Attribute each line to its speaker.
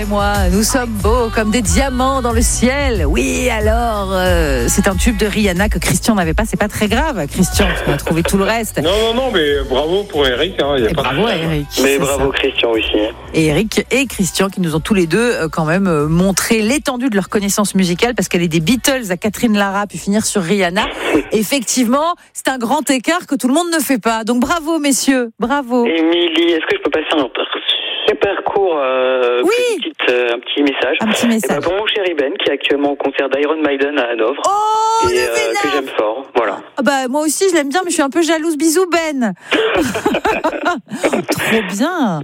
Speaker 1: et moi, nous sommes beaux comme des diamants dans le ciel. Oui, alors, c'est un tube de Rihanna que Christian n'avait pas. C'est pas très grave, Christian, tu as trouvé tout le reste.
Speaker 2: Non, mais bravo pour Eric.
Speaker 1: Et bravo à Eric.
Speaker 3: Mais bravo ça. Christian aussi.
Speaker 1: Et Eric et Christian qui nous ont tous les deux quand même montré l'étendue de leur connaissance musicale parce qu'elle est des Beatles à Catherine Lara puis finir sur Rihanna. Effectivement, c'est un grand écart que tout le monde ne fait pas. Donc bravo messieurs, bravo.
Speaker 3: Émilie, est-ce que je peux passer un super court
Speaker 1: oui.
Speaker 3: un petit message.
Speaker 1: Un petit message.
Speaker 3: Pour mon chéri Ben qui est actuellement au concert d'Iron Maiden à Hanovre.
Speaker 1: Oh,
Speaker 3: et que j'aime fort. Voilà.
Speaker 1: Moi aussi je l'aime bien mais je suis un peu jalouse. Bisous Ben. Trop bien.